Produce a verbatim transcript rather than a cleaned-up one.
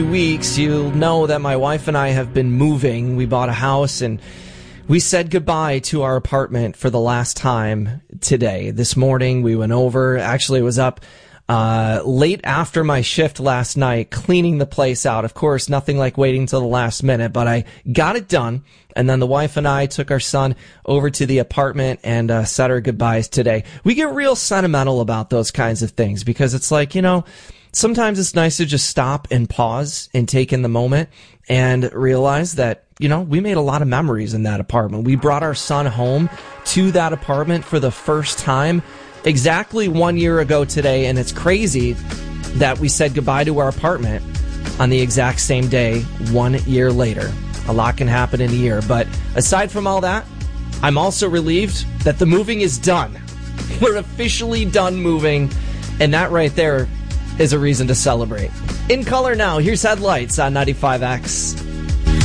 Weeks, you'll know that my wife and I have been moving. We bought a house and we said goodbye to our apartment for the last time today. This morning we went over. Actually, it was up uh late after my shift last night, cleaning the place out. Of course, nothing like waiting till the last minute, but I got it done. And then the wife and I took our son over to the apartment and uh, said our goodbyes today. We get real sentimental about those kinds of things because it's like, you know, sometimes it's nice to just stop and pause and take in the moment and realize that, you know, we made a lot of memories in that apartment. We brought our son home to that apartment for the first time exactly one year ago today, and it's crazy that we said goodbye to our apartment on the exact same day one year later. A lot can happen in a year, but aside from all that, I'm also relieved that the moving is done. We're officially done moving, and that right there is a reason to celebrate. In color now, here's Headlights on ninety-five X.